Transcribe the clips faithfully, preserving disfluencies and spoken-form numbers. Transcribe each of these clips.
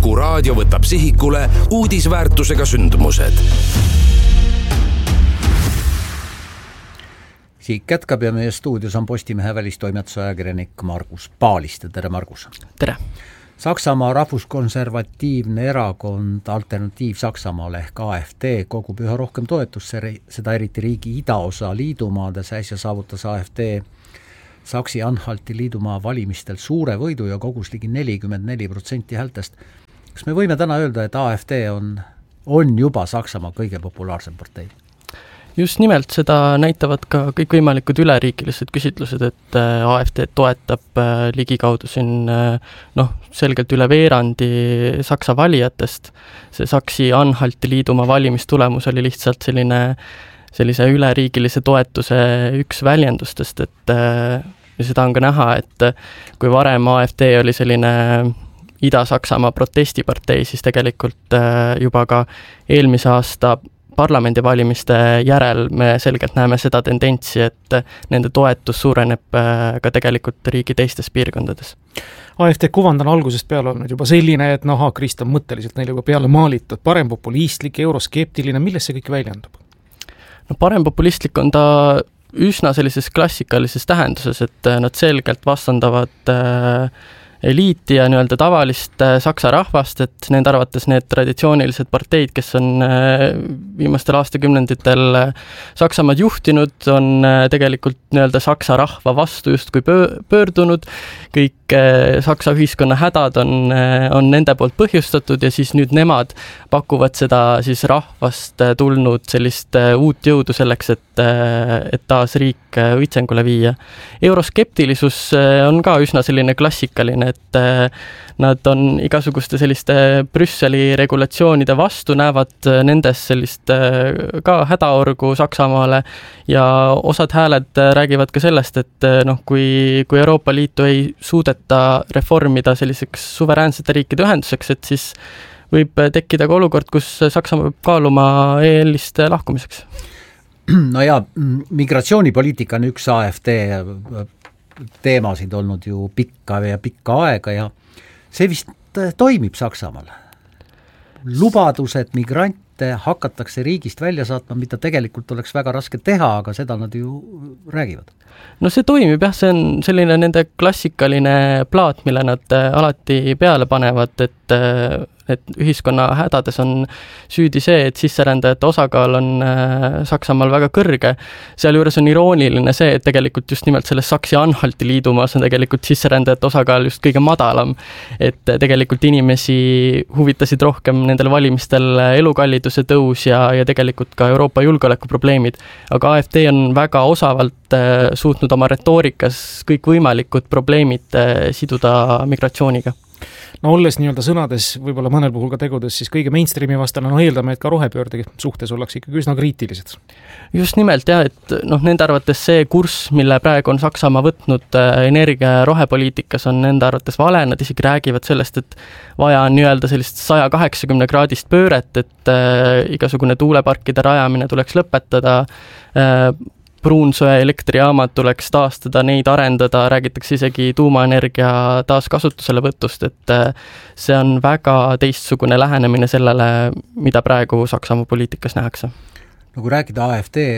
Kuku raadio võtab sihikule uudisväärtusega sündmused. Siik jätkab ja meie stuudios on Postimehe välistoimetuse ajakirjanik Margus Paaliste. Tere, Margus! Tere! Saksamaa rahvuskonservatiivne erakond Alternatiiv Saksamaale ehk A F D kogub üha rohkem toetust, seda eriti riigi idaosa liidumaades. Äsja saavutas A F D Saksi-Anhalti liidumaa valimistel suure võidu ja kogus ligi nelikümmend neli protsenti häältest. Kas me võime täna öelda, et A F D on, on juba Saksamaa kõige populaarsem partei? Just nimelt, seda näitavad ka kõikvõimalikud üleriikilised küsitlused, et A F D toetab ligikaudu siin noh, selgelt üle veerandi Saksa valijatest. See Saksi-Anhalti liidumaa valimistulemus oli lihtsalt selline sellise üleriigilise toetuse üks väljendustest, et ja seda on ka näha, et kui varem A F D oli selline Ida-Saksamaa protestipartei, siis tegelikult juba ka eelmise aasta parlamendivalimiste järel me selgelt näeme seda tendentsi, et nende toetus suureneb ka tegelikult riigi teistes piirkondades. A F D kuvand on algusest peale olnud juba selline, et noh, Krist on mõtteliselt neile juba peale maalitud, parem populistlik, euroskeptiline, milles see kõik väljendub? No parem populistlik on ta üsna sellises klassikalises tähenduses, et nad selgelt vastandavad eliiti ja nii-öelda tavalist saksa rahvast, et nende arvates need traditsioonilised parteid, kes on viimastel aastakümnenditel Saksamaad juhtinud, on tegelikult nii-öelda saksa rahva vastu justkui pöördunud. Kõik saksa ühiskonna hädad on, on nende poolt põhjustatud ja siis nüüd nemad pakuvad seda siis rahvast tulnud sellist uut jõudu selleks, et, et taas riik õitsengule viia. Euroskeptilisus on ka üsna selline klassikaline, et nad on igasuguste selliste Brüsseli regulatsioonide vastu, näevad nendes sellist ka hädaorgu Saksamaale ja osad hääled räägivad ka sellest, et noh, kui, kui Euroopa Liitu ei suudeta reformida selliseks suveräänsete riikide ühenduseks, et siis võib tekkida ka olukord, kus Saksamaa peab kaaluma E L-ist lahkumiseks. No ja, migratsioonipoliitika on üks A F D teemasid olnud ju pikka ja pikka aega ja see vist toimib Saksamaal. Lubadused migrante hakatakse riigist välja saatma, mida tegelikult oleks väga raske teha, aga seda nad ju räägivad. No see toimib jah, see on selline nende klassikaline plaat, mille nad alati peale panevad, et, et ühiskonna hädades on süüdi see, et sisserändajate osakaal on Saksamaal väga kõrge. Sealjuures on irooniline see, et tegelikult just nimelt selles Saksi-Anhalti liidumaas on tegelikult sisserändajate osakaal just kõige madalam, et tegelikult inimesi huvitasid rohkem nendel valimistel elukalliduse tõus ja, ja tegelikult ka Euroopa julgeolekuprobleemid, aga A F D on väga osavalt suutnud oma retoorikas kõik võimalikud probleemid siduda migratsiooniga. No olles nii-öelda sõnades, võib-olla mõnel puhul ka tegudes, siis kõige mainstreami vastane, no eeldame, et ka rohepöörde suhtes ollakse ikkagi üsna kriitilised. Just nimelt jah, et noh, nende arvates see kurss, mille praegu on Saksamaa võtnud energia ja rohepoliitikas, on nende arvates vale, nad isegi räägivad sellest, et vaja on nii-öelda sellist saja kaheksakümne kraadist pööret, et äh, igasugune tuuleparkide rajamine tuleks lõpetada, äh, pruunsöe elektrijaamad tuleks taastada, neid arendada, räägitakse isegi tuumaenergia taaskasutusele võtust, et see on väga teistsugune lähenemine sellele, mida praegu Saksamaa poliitikas nähakse. No kui rääkida A F D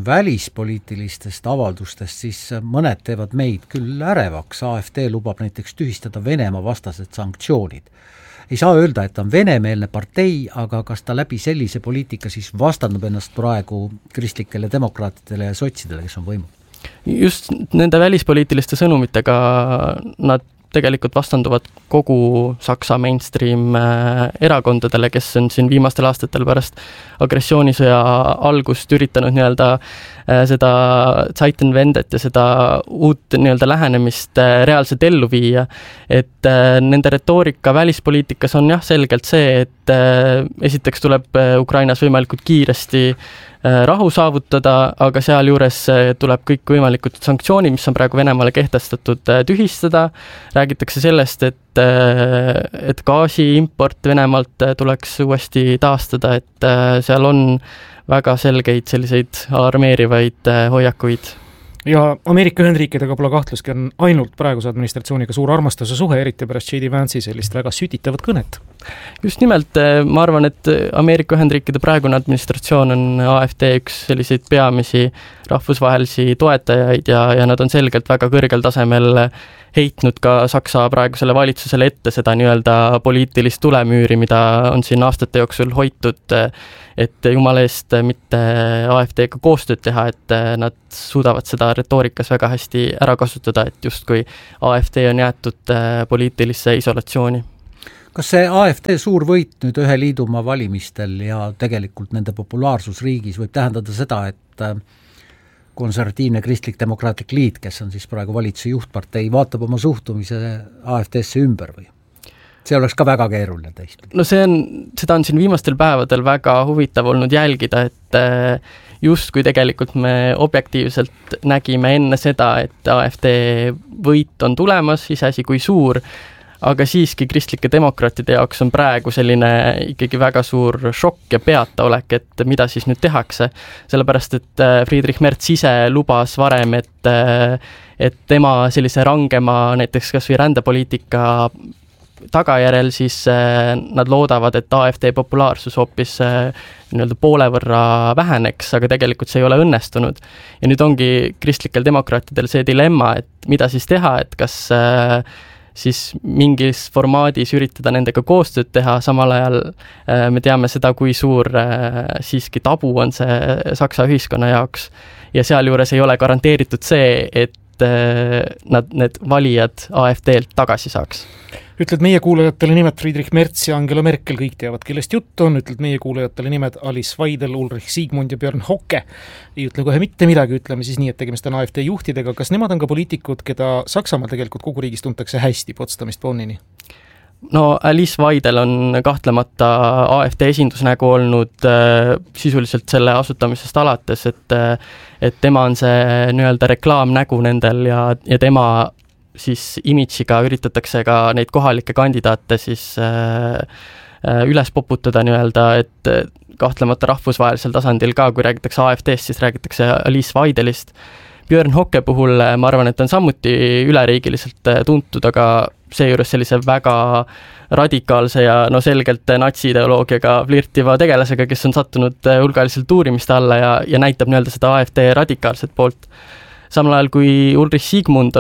välispoliitilistest avaldustest, siis mõned teevad meid küll ärevaks. A F D lubab näiteks tühistada Venemaa vastased sanktsioonid. Ei saa öelda, et ta on venemeelne partei, aga kas ta läbi sellise poliitika siis vastandub ennast praegu kristlikele demokraatidele ja sotsidele, kes on võimul? Just nende välispoliitiliste sõnumitega nad tegelikult vastanduvad kogu Saksa mainstream erakondadele, kes on siin viimastel aastatel pärast agressioonisõja algust üritanud nii-öelda seda Zeitenwendet ja seda uut nii-öelda lähenemist reaalselt ellu viia. Et nende retoorika välispoliitikas on jah selgelt see, et esiteks tuleb Ukrainas võimalikult kiiresti rahu saavutada, aga seal juures tuleb kõik võimalikud sanktsioonid, mis on praegu Venemaale kehtestatud, tühistada. Räägitakse sellest, et, et gaasi import Venemaalt tuleks uuesti taastada, et seal on väga selgeid selliseid alarmeerivaid hoiakuid. Ja Ameerika Ühendriikidega pole kahtluski on ainult praeguse administratsiooniga suur armastuse suhe, eriti pärast J D Vance'i sellist väga sütitavat kõnet. just nimelt, ma arvan, et Ameerika Ühendriikide praegune administratsioon on A F D üks selliseid peamisi rahvusvahelisi toetajaid ja, ja nad on selgelt väga kõrgel tasemel heitnud ka Saksa praegusele valitsusele ette seda nii-öelda poliitilist tulemüüri, mida on siin aastate jooksul hoitud, et jumala eest mitte A F D-ga koostööd teha, et nad suudavad seda retoorikas väga hästi ära kasutada, et justkui A F D on jäetud poliitilisse isolatsiooni. Kas see A F D suur võit nüüd ühe liidumaa valimistel ja tegelikult nende populaarsus riigis võib tähendada seda, et konservatiivne kristlik-demokraatlik liit, kes on siis praegu valitsuse juhtpartei, vaatab oma suhtumise A F D-sse ümber või? See oleks ka väga keeruline teist. No see on, seda on siin viimastel päevadel väga huvitav olnud jälgida, et just kui tegelikult me objektiivselt nägime enne seda, et A F D võit on tulemas, iseasi kui suur, aga siiski kristlike demokraatide jaoks on praegu selline ikkagi väga suur šokk ja peataolek, et mida siis nüüd tehakse. Sellepärast, et Friedrich Merz ise lubas varem, et, et tema sellise rangema näiteks kas või rändepoliitika tagajärel siis nad loodavad, et A F D populaarsus hoopis nii-öelda poole võrra väheneks, aga tegelikult see ei ole õnnestunud. Ja nüüd ongi kristlikel demokraatidel see dilemma, et mida siis teha, et kas siis mingis formaadis üritada nendega koostööd teha, samal ajal me teame seda, kui suur siiski tabu on see Saksa ühiskonna jaoks ja seal juures ei ole garanteeritud see, et nad, need valijad A F D-lt tagasi saaks. Ütled meie kuulajatele nimed Friedrich Merz ja Angela Merkel, kõik teavad, kellest jutt on, ütled meie kuulajatele nimed Alice Weidel, Ulrich Siegmund ja Björn Hocke. Ei ütle kohe mitte midagi, ütleme siis nii, et tegemist on A F D juhtidega. Kas nemad on ka poliitikud, keda Saksamaal tegelikult kogu riigis tuntakse hästi Potsdamist Bonnini? No Alice Weidel on kahtlemata A F D esindusnägu olnud äh, sisuliselt selle asutamisest alates, et, et tema on see nii-öelda reklaamnägu nendel ja, ja tema siis imidžiga üritatakse ka neid kohalikke kandidaate siis äh, üles poputada nii-öelda, et kahtlemata rahvusvahelisel tasandil ka, kui räägitakse A F D-st, siis räägitakse Alice Weidelist. Björn Hocke puhul ma arvan, et on samuti üleriigiliselt tuntud, aga seejuures sellise väga radikaalse ja no selgelt natsiideoloogiaga flirtiva tegelasega, kes on sattunud hulgaliselt uurimiste alla ja, ja näitab nii-öelda seda A F D radikaalset poolt. Samal ajal kui Ulrich Siegmund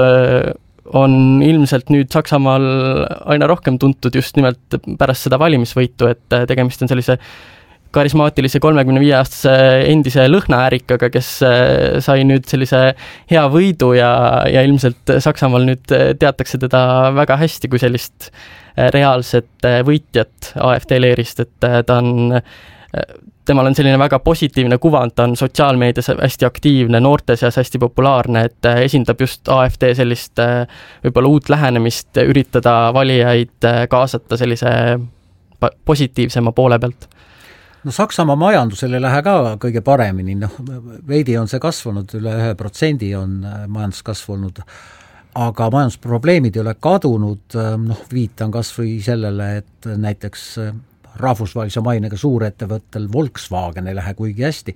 on ilmselt nüüd Saksamaal aina rohkem tuntud just nimelt pärast seda valimisvõitu, et tegemist on sellise karismaatilise kolmekümne viie aastase endise lõhnaärikaga, kes sai nüüd sellise hea võidu ja, ja ilmselt Saksamaal nüüd teatakse teda väga hästi kui sellist reaalset võitjat A F D leerist, et ta on temal on selline väga positiivne kuvand, ta on sotsiaalmeedias hästi aktiivne, noorte seas hästi populaarne, et esindab just A F D sellist võib-olla uut lähenemist, üritada valijaid kaasata sellise positiivsema poole pealt. No Saksamaa majandusel ei lähe ka kõige paremini, noh, veidi on see kasvanud, üle ühe protsendi on majandus kasvanud, aga majandusprobleemid ei ole kadunud, noh, viitan kas või sellele, et näiteks rahvusvahelise mainega suurettevõttel Volkswagen ei lähe kuigi hästi.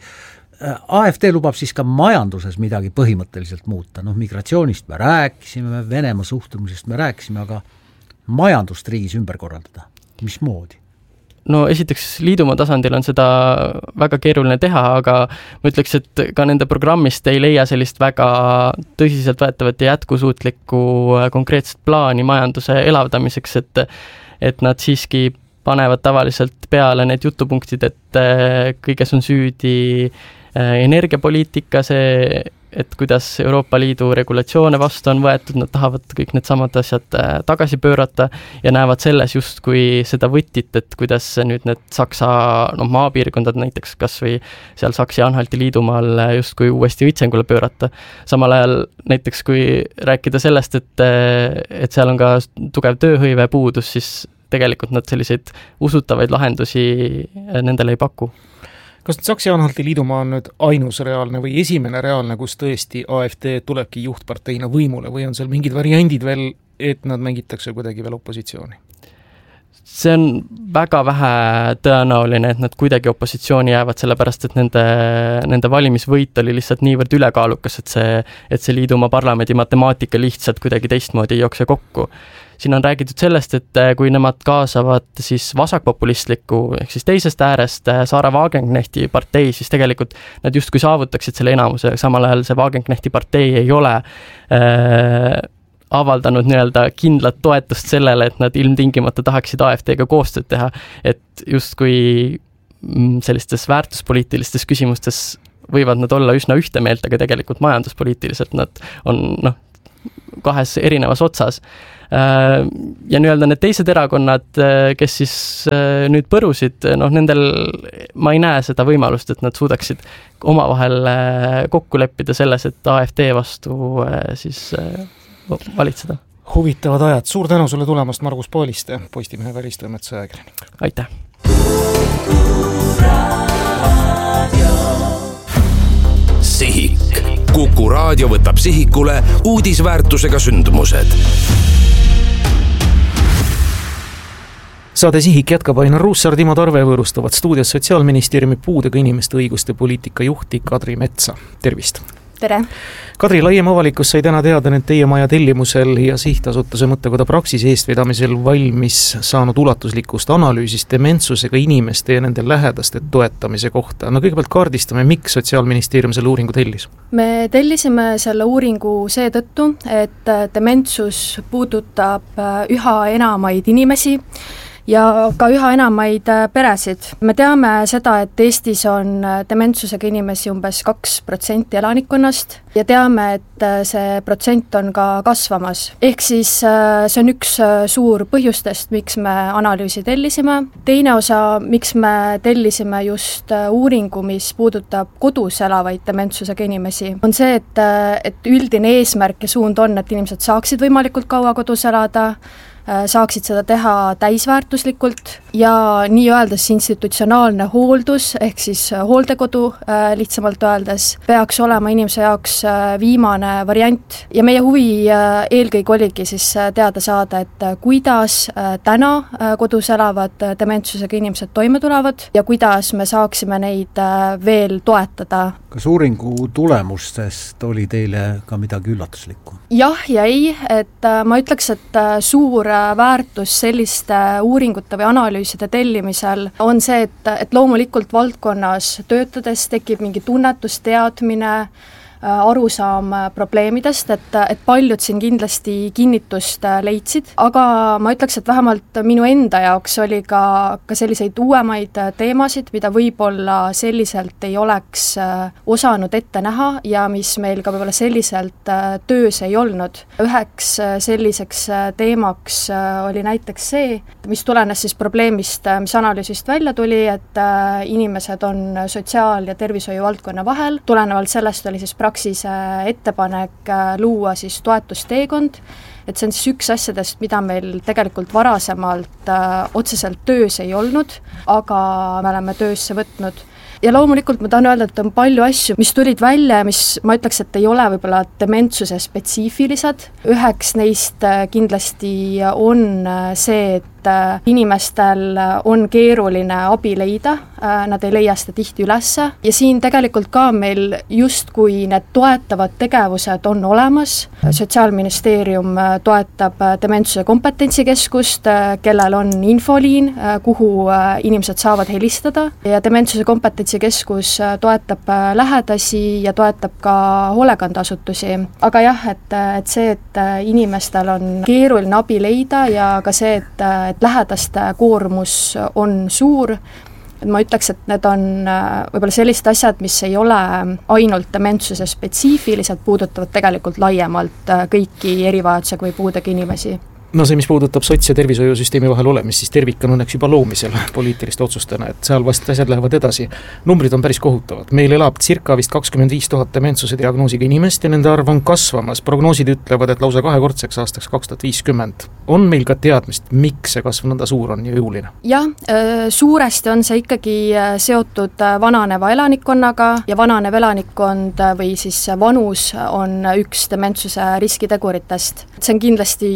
A F D lubab siis ka majanduses midagi põhimõtteliselt muuta, noh, migratsioonist me rääkisime, Venemaa suhtumisest me rääkisime, aga majandust riigis ümber korraldada, mismoodi? No esiteks liidumaa tasandil on seda väga keeruline teha, aga ma ütleks, et ka nende programmist ei leia sellist väga tõsiselt võetavat ja jätkusuutlikku konkreetset plaani majanduse elavdamiseks, et, et nad siiski panevad tavaliselt peale need jutupunktid, et kõiges on süüdi energiapoliitika, see, et kuidas Euroopa Liidu regulatsioone vastu on võetud, nad tahavad kõik need samad asjad tagasi pöörata ja näevad selles justkui seda võtit, et kuidas nüüd need Saksa no, maapiirkondad näiteks kas või seal Saksi-Anhalti liidumaal justkui uuesti õitsengule pöörata. Samal ajal näiteks kui rääkida sellest, et, et seal on ka tugev tööhõive puudus, siis tegelikult nad selliseid usutavaid lahendusi nendele ei paku. Kas Saksi-Anhalti liidumaa on nüüd ainus reaalne või esimene reaalne, kus tõesti A F D tulebki juhtparteina võimule või on seal mingid variandid veel, et nad mängitakse kuidagi veel opositsiooni? See on väga vähe tõenäoline, et nad kuidagi opositsiooni jäävad, sellepärast et nende, nende valimisvõit oli lihtsalt niivõrd ülekaalukas, et see, et see liidumaa parlamendi matemaatika lihtsalt kuidagi teistmoodi ei jookse kokku. siin on räägitud sellest, et kui nemad kaasavad siis vasakpopulistliku ehk siis teisest äärest Sarah Wagenknechti partei, siis tegelikult nad justkui saavutaksid selle enamuse, samal ajal see Wagenknechti partei ei ole äh, avaldanud nii-öelda kindlat toetust sellele, et nad ilmtingimata tahaksid A F D-ga koostööd teha, et justkui sellistes väärtuspoliitilistes küsimustes võivad nad olla üsna ühte meelt, aga tegelikult majanduspoliitiliselt nad on noh, kahes erinevas otsas. Ja nii-öelda need teised erakonnad, kes siis nüüd põrusid, noh nendel ma ei näe seda võimalust, et nad suudaksid omavahel kokku leppida selles, et A F D vastu siis valitseda. Huvitavad ajad. Suur tänu sulle tulemast, Margus Pooliste, Postimehe välistoimetuse ajakirjanik. Aitäh! Sihik. Kuku raadio võtab sihikule uudisväärtusega sündmused. Saade Sihik jätkab Ainar Ruussaar, Timo Tarve võõrustavad stuudios Sotsiaalministeeriumi puudega inimeste õiguste poliitika juhti Kadri Metsa. Tervist! Tere! Kadri, laiem avalikkus sai täna teada, et teie maja tellimusel ja sihtasutuse mõttekoda Praxise eestvedamisel valmis saanud ulatuslikust analüüsist dementsusega inimeste ja nende lähedaste toetamise kohta. No kõigepealt kaardistame, miks Sotsiaalministeerium selle uuringu tellis? Me tellisime selle uuringu seetõttu, et dementsus puudutab üha enamaid inimesi ja ka üha enamaid peresid. Me teame seda, et Eestis on dementsusega inimesi umbes kaks protsenti elanikkonnast ja teame, et see protsent on ka kasvamas. Ehk siis see on üks suur põhjustest, miks me analüüsi tellisime. Teine osa, miks me tellisime just uuringu, mis puudutab kodus elavaid dementsusega inimesi, on see, et, et üldine eesmärk ja suund on, et inimesed saaksid võimalikult kaua kodus elada, saaksid seda teha täisväärtuslikult ja nii-öeldes institutsionaalne hooldus ehk siis hooldekodu lihtsamalt öeldes peaks olema inimese jaoks viimane variant ja meie huvi eelkõige oligi siis teada saada, et kuidas täna kodus elavad dementsusega inimesed toime tulevad ja kuidas me saaksime neid veel toetada. Kas uuringu tulemustest oli teile ka midagi üllatuslikku? Jah ja ei, et ma ütleks, et suur väärtus selliste uuringute või analüüside tellimisel on see, et, et loomulikult valdkonnas töötades tekib mingi tunnetus, teadmine, arusaam probleemidest, et, et paljud siin kindlasti kinnitust leidsid, aga ma ütleks, et vähemalt minu enda jaoks oli ka, ka selliseid uuemaid teemasid, mida võib-olla selliselt ei oleks osanud ette näha ja mis meil ka võib-olla selliselt töös ei olnud. Üheks selliseks teemaks oli näiteks see, mis tulenes siis probleemist, mis analüüsist välja tuli, et inimesed on sotsiaal- ja tervishoiu valdkonna vahel, tulenevalt sellest oli siis Praxise ettepanek luua siis toetusteekond, et see on siis üks asjadest, mida meil tegelikult varasemalt äh, otseselt töös ei olnud, aga me oleme töösse võtnud. Ja loomulikult ma tahan öelda, et on palju asju, mis tulid välja ja mis ma ütleks, et ei ole võib-olla dementsuse spetsiifilised. Üheks neist kindlasti on see, et inimestel on keeruline abi leida, nad ei leia seda tihti ülesse ja siin tegelikult ka meil justkui need toetavad tegevused on olemas. Sotsiaalministeerium toetab dementsuse kompetentsikeskust, kellel on infoliin, kuhu inimesed saavad helistada ja dementsuse kompetentsikeskus toetab lähedasi ja toetab ka hoolekandeasutusi. Aga jah, et, et see, et inimestel on keeruline abi leida ja ka see, et et lähedaste koormus on suur, et ma ütleks, et need on võib-olla sellised asjad, mis ei ole ainult dementsuse spetsiifiliselt, puudutavad tegelikult laiemalt kõiki erivajadusega või puudega inimesi. No see, mis puudutab sots- ja tervishoiusüsteemi vahel olemist, siis tervik on õnneks juba loomisel poliitiliste otsustena, et seal vast asjad lähevad edasi. Numbrid on päris kohutavad. Meil elab circa vist kakskümmend viis tuhat dementsuse diagnoosiga inimest ja nende arv on kasvamas. Prognoosid ütlevad, et lausa kahekordseks aastaks kaks tuhat viiskümmend. On meil ka teadmist, miks see kasv nõnda suur on ja jõuline? Jah, suuresti on see ikkagi seotud vananeva elanikkonnaga ja vananev elanikkond või siis vanus on üks dementsuse riskiteguritest. See on kindlasti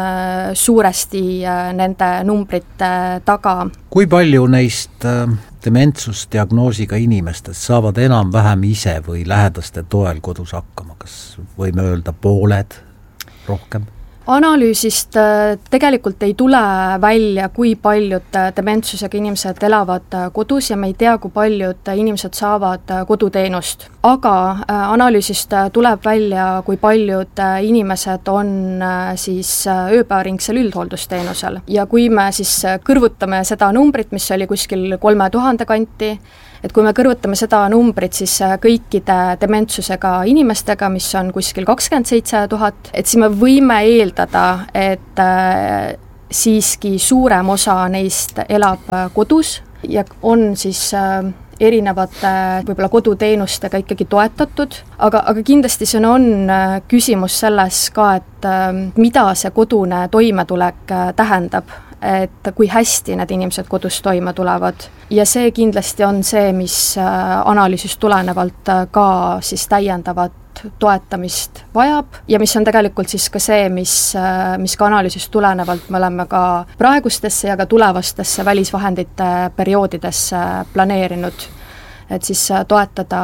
suuresti nende numbrite taga. Kui palju neist dementsusdiagnoosiga inimestest saavad enam-vähem ise või lähedaste toel kodus hakkama? Kas võime öelda pooled rohkem? Analüüsist tegelikult ei tule välja, kui paljud dementsusega inimesed elavad kodus ja me ei tea, kui paljud inimesed saavad koduteenust. Aga analüüsist tuleb välja, kui paljud inimesed on siis ööpäevaringsel üldhooldusteenusel. Ja kui me siis kõrvutame seda numbrit, mis oli kuskil kolme tuhande kanti, et kui me kõrvutame seda numbrit siis kõikide dementsusega inimestega, mis on kuskil kakskümmend seitse tuhat, et siis me võime eeldada, et siiski suurem osa neist elab kodus ja on siis erinevate võib-olla koduteenustega ikkagi toetatud, aga, aga kindlasti see on küsimus selles ka, et mida see kodune toimetulek tähendab, et kui hästi need inimesed kodus toime tulevad. Ja see kindlasti on see, mis analüüsist tulenevalt ka siis täiendavat toetamist vajab ja mis on tegelikult siis ka see, mis, mis ka analüüsist tulenevalt me oleme ka praegustesse ja ka tulevastesse välisvahendite perioodidesse planeerinud, et siis toetada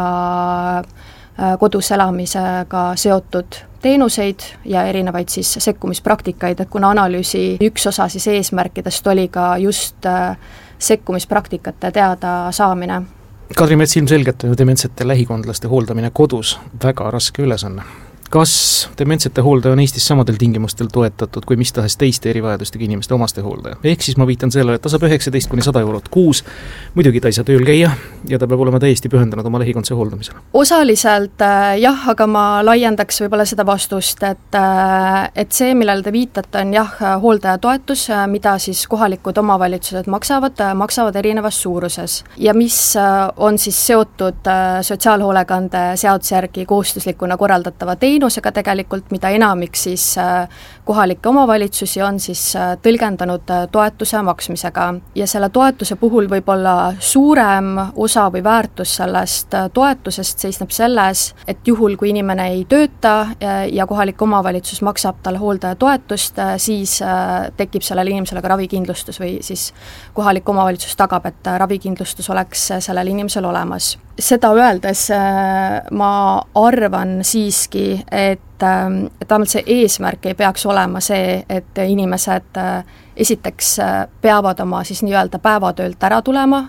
kodus elamisega seotud teenuseid ja erinevaid siis sekkumispraktikaid, et kuna analüüsi üks osa siis eesmärkidest oli ka just sekkumispraktikate teada saamine. Kadri Mets, ilmselgelt on ju dementsete lähikondlaste hooldamine kodus väga raske ülesanne. Kas dementsete hooldaja on Eestis samadel tingimustel toetatud kui mis tahes teiste erivajadustega inimeste omaste hooldaja? Ehk siis ma viitan sellele, et ta saab üheksateist kuni sada eurot kuus, muidugi ta ei saa tööl käia ja ta peab olema täiesti pühendanud oma lähikondse hooldamisele. Osaliselt jah, aga ma laiendaks võib-olla seda vastust, et, et see, millele te viitate, on jah, hooldajatoetus, mida siis kohalikud omavalitsused maksavad, maksavad erinevas suuruses ja mis on siis seotud sotsiaalhoolekande seaduse järgi kohustuslikuna korraldatava teenusega, teenusega tegelikult, mida enamik siis kohalikke omavalitsusi on siis tõlgendanud toetuse maksmisega. Ja selle toetuse puhul võib olla suurem osa või väärtus sellest toetusest seisneb selles, et juhul, kui inimene ei tööta ja kohalik omavalitsus maksab talle hooldaja toetust, siis tekib sellele inimesele ka ravikindlustus või siis kohalik omavalitsus tagab, et ravikindlustus oleks sellel inimesel olemas. Seda öeldes ma arvan siiski, et, et vähemalt see eesmärk ei peaks olema see, et inimesed esiteks peavad oma siis nii-öelda päevatöölt ära tulema,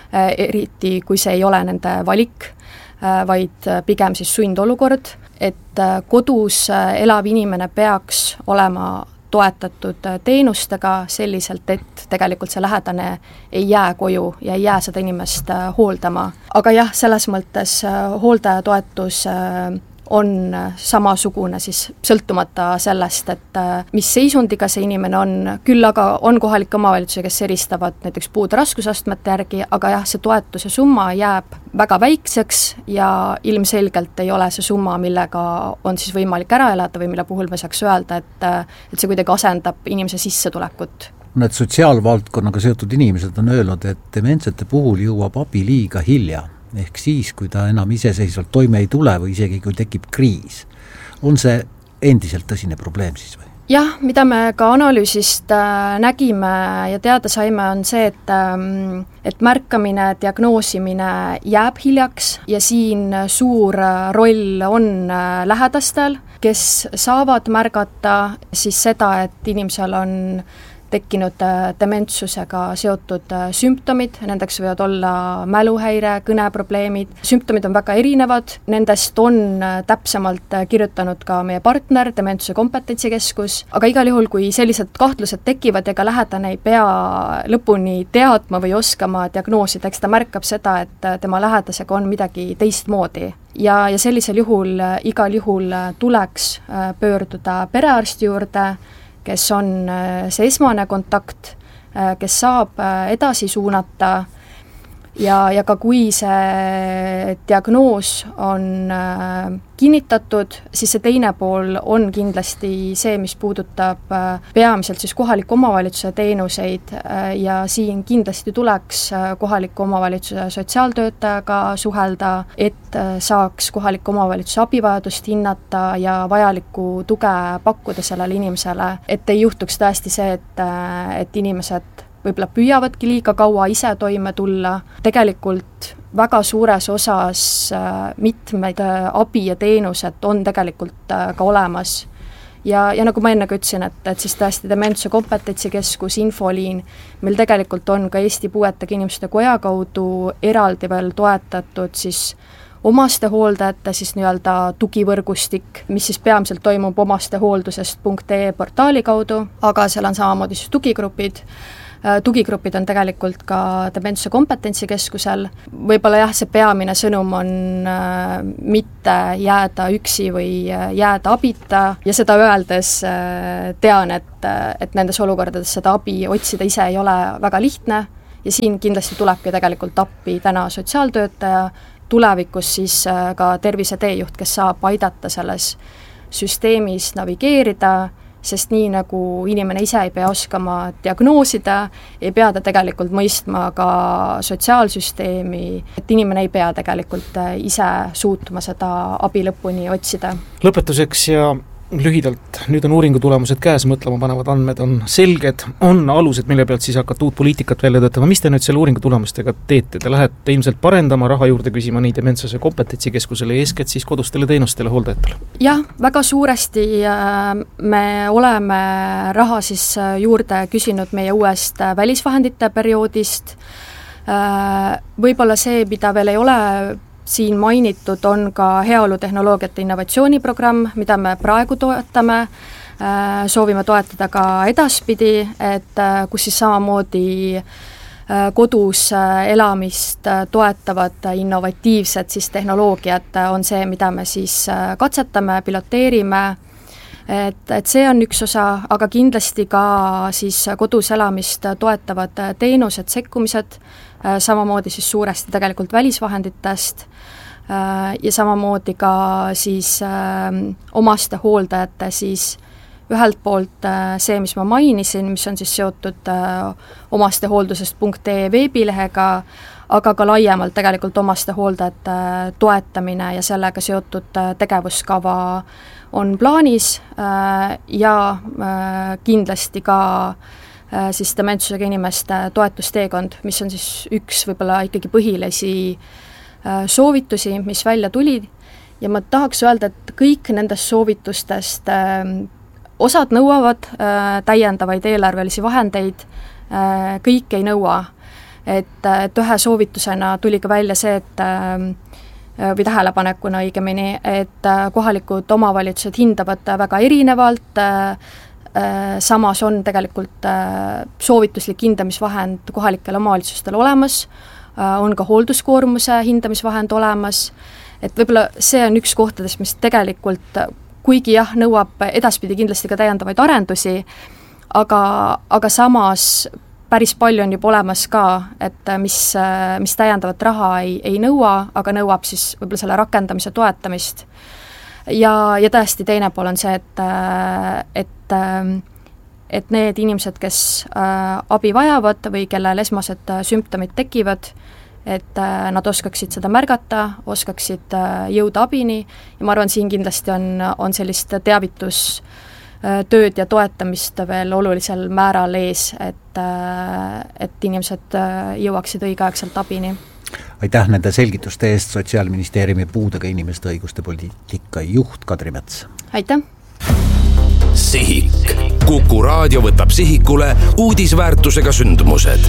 eriti kui see ei ole nende valik, vaid pigem siis sundolukord, et kodus elav inimene peaks olema toetatud teenustega selliselt, et tegelikult see lähedane ei jää koju ja ei jää seda inimest hooldama. Aga jah, selles mõttes hooldajatoetus on samasugune siis sõltumata sellest, et mis seisundiga see inimene on, küll aga on kohalikke omavalitsusi, kes eristavad näiteks puude raskusastmete järgi, aga jah, see toetuse summa jääb väga väikseks ja ilmselgelt ei ole see summa, millega on siis võimalik ära elada või mille puhul me saaks öelda, et, et see kuidagi asendab inimese sissetulekut. Need sotsiaalvaldkonnaga seotud inimesed on öelnud, et dementsete puhul jõuab abi liiga hilja. Ehk siis, kui ta enam iseseisvalt toime ei tule või isegi kui tekib kriis. On see endiselt tõsine probleem siis või? Jah, mida me ka analüüsist nägime ja teada saime, on see, et, et märkamine, diagnoosimine jääb hiljaks ja siin suur roll on lähedastel, kes saavad märgata siis seda, et inimesel on tekkinud dementsusega seotud sümptomid, nendeks võivad olla mäluhäire, kõneprobleemid, sümptomid on väga erinevad, nendest on täpsemalt kirjutanud ka meie partner, Dementsuse kompetentsikeskus, aga igal juhul, kui sellised kahtlused tekivad ja ka lähedane ei pea lõpuni teadma või oskama diagnoosida, eks ta märkab seda, et tema lähedasega on midagi teistmoodi. Ja, ja sellisel juhul igal juhul tuleks pöörduda perearsti juurde, kes on see esmane kontakt, kes saab edasi suunata ja, ja ka kui see diagnoos on kinnitatud, siis see teine pool on kindlasti see, mis puudutab peamiselt siis kohaliku omavalitsuse teenuseid ja siin kindlasti tuleks kohaliku omavalitsuse sotsiaaltöötajaga suhelda, et saaks kohaliku omavalitsuse abivajadust hinnata ja vajalikku tuge pakkuda sellele inimesele, et ei juhtuks tõesti see, et, et inimesed võib-olla püüavadki liiga kaua ise toime tulla, tegelikult väga suures osas mitmeid abi ja teenused on tegelikult ka olemas ja, ja nagu ma enne ka ütlesin, et, et siis tõesti Dementsuse kompetentsikeskus, infoliin, meil tegelikult on ka Eesti Puuetega Inimeste Koja kaudu eraldi veel toetatud siis omastehooldajate siis nii-öelda tugivõrgustik, mis siis peamiselt toimub omastehooldusest punkt ee portaali kaudu, aga seal on samamoodi siis tugigrupid. Tugigrupid on tegelikult ka Dementsuse kompetentsikeskusel. Võib-olla jah, see peamine sõnum on äh, mitte jääda üksi või jääda abita ja seda öeldes äh, tean, et, et nendes olukordades seda abi otsida ise ei ole väga lihtne ja siin kindlasti tulebki tegelikult appi täna sotsiaaltöötaja, tulevikus siis äh, ka terviseteejuht, kes saab aidata selles süsteemis navigeerida, sest nii nagu inimene ise ei pea oskama diagnoosida, ei pea ta tegelikult mõistma ka sotsiaalsüsteemi, et inimene ei pea tegelikult ise suutma seda abi lõpuni otsida. Lõpetuseks ja lühidalt, nüüd on uuringu tulemused käes, mõtlema panevad andmed on selged, on alused, mille pealt siis hakata uut poliitikat välja töötama. Mis te nüüd selle uuringu tulemustega teete? Te lähete ilmselt parendama, raha juurde küsima nii Dementsuse kompetentsikeskusele ja eeskätt siis kodustele teenustele hooldajatele? Jah, väga suuresti me oleme raha siis juurde küsinud meie uuest välisvahendite perioodist. Võib-olla see, mida veel ei ole siin mainitud, on ka heaolutehnoloogiate innovatsiooniprogramm, mida me praegu toetame, soovime toetada ka edaspidi, et kus siis samamoodi kodus elamist toetavad innovatiivsed siis tehnoloogiad on see, mida me siis katsetame, piloteerime, et, et see on üks osa, aga kindlasti ka siis kodus elamist toetavad teenused, sekkumised, samamoodi siis suuresti tegelikult välisvahenditest ja samamoodi ka siis omastehooldajate siis ühelt poolt see, mis ma mainisin, mis on siis seotud omastehooldusest punkt ee veebilehega, aga ka laiemalt tegelikult omastehooldajate toetamine ja sellega seotud tegevuskava on plaanis ja kindlasti ka siis dementsusega inimeste toetusteekond, mis on siis üks võib-olla ikkagi põhilisi soovitusi, mis välja tuli ja ma tahaks öelda, et kõik nendest soovitustest osad nõuavad täiendavaid eelarvelisi vahendeid, kõik ei nõua. Et, et ühe soovitusena tuli ka välja see, et või tähelepanekuna õigemini, et kohalikud omavalitsused hindavad väga erinevalt, samas on tegelikult soovituslik hindamisvahend kohalikele omavalitsustel olemas, on ka hoolduskoormuse hindamisvahend olemas, et võib-olla see on üks kohtadest, mis tegelikult, kuigi jah, nõuab edaspidi kindlasti ka täiendavaid arendusi, aga, aga samas päris palju on juba olemas ka, et mis, mis täiendavat raha ei, ei nõua, aga nõuab siis võib-olla selle rakendamise toetamist. Ja, ja tõesti teine pool on see, et, et, et need inimesed, kes abi vajavad või kellel esmased sümptomid tekivad, et nad oskaksid seda märgata, oskaksid jõuda abini ja ma arvan, siin kindlasti on, on sellist teavitustööd ja toetamist veel olulisel määral ees, et, et inimesed jõuaksid õigeaegselt abini. Aitäh nende selgituste eest, Sotsiaalministeeriumi puudega inimeste õiguste poliitika juht Kadri Mets. Aitäh! Sihik. Kuku raadio võtab sihikule uudisväärtusega sündmused.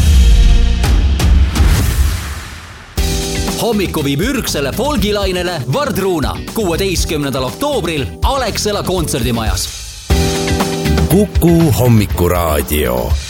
Hommiku viib ürgsele folgilainele Vardruuna kuueteistkümnendal oktoobril Alexela kontserdimajas. Kuku hommikuraadio.